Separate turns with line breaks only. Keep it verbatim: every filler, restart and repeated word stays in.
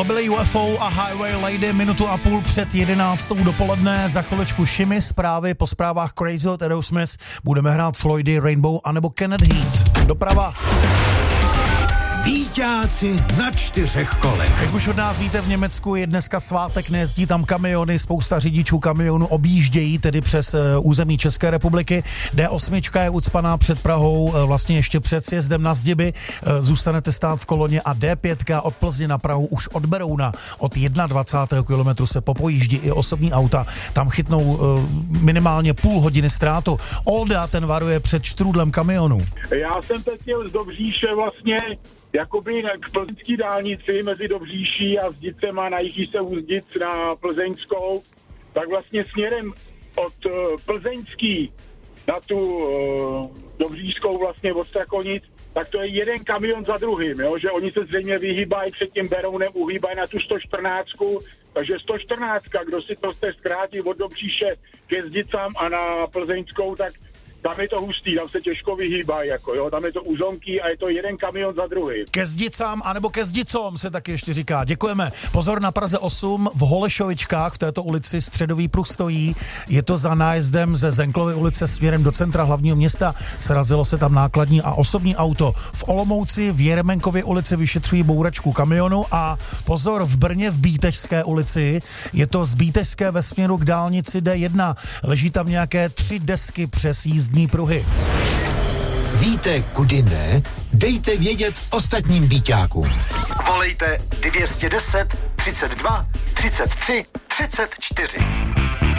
To byly U F O a Highway Lady minutu a půl před jedenáctou dopoledne. Za chviličku Shimmy, zprávy, po zprávách Crazy od Aerosmith budeme hrát Floydy, Rainbow anebo Kenneth Heat. Doprava.
Bíťáci na čtyřech kolech.
Jak už od nás víte, v Německu je dneska svátek, nejezdí tam kamiony, spousta řidičů kamionů objíždějí tedy přes uh, území České republiky. D osm je ucpaná před Prahou, uh, vlastně ještě před sjezdem na Zdiby. Uh, zůstanete stát v koloně a D pět od Plzně na Prahu už od Berouna od dvacátého prvního kilometru se popojíždí i osobní auta. Tam chytnou uh, minimálně půl hodiny ztrátu. Olda ten varuje před štrůdlem kamionů.
Já jsem teď jel z Dobříše vlastně jakoby k plzeňský dálnici mezi Dobříší a Zdicema, najíždí se u Zdic na Plzeňskou, tak vlastně směrem od uh, Plzeňský na tu uh, Dobříšskou vlastně od Strakonic, tak to je jeden kamion za druhým, jo? Že oni se zřejmě vyhýbají před tím Berounem, uhýbají na tu sto čtrnáct, takže sto čtrnáct, kdo si to chce zkrátit od Dobříše ke Zdicám a na Plzeňskou, tak tam je to hustý, tam se těžko vyhýbají, jako jo, tam je to úzonky a je to jeden kamion za druhý.
Ke Zdicám, anebo ke Zdicom se taky ještě říká. Děkujeme. Pozor, na Praze osm v Holešovičkách v této ulici středový pruh stojí. Je to za nájezdem ze Zenklovy ulice směrem do centra hlavního města. Srazilo se tam nákladní a osobní auto. V Olomouci v Jeremenkově ulici vyšetřují bouračku kamionu a pozor, v Brně v Bítešské ulici je to z Bítešské ve směru k dálnici D jedna. Leží tam nějaké tři desky přes jízdní pruhy.
Víte, kudy ne? Dejte vědět ostatním bíťákům.
Volejte dvě stě deset, třicet dva, třicet tři, třicet čtyři.